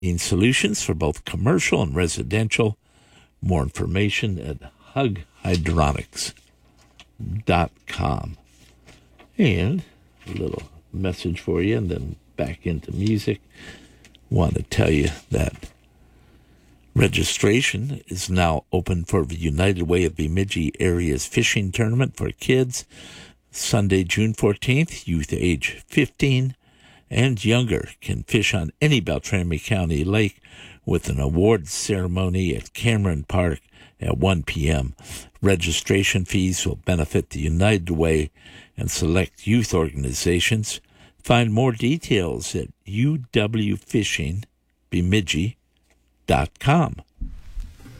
solutions for both commercial and residential. More information at hughhydronics.com. And a little message for you, and then back into music. Want to tell you that registration is now open for the United Way of Bemidji Area's fishing tournament for kids. Sunday, June 14th, youth age 15 and younger can fish on any Beltrami County lake with an awards ceremony at Cameron Park at 1 p.m. Registration fees will benefit the United Way and select youth organizations. Find more details at uwfishingbemidji.com.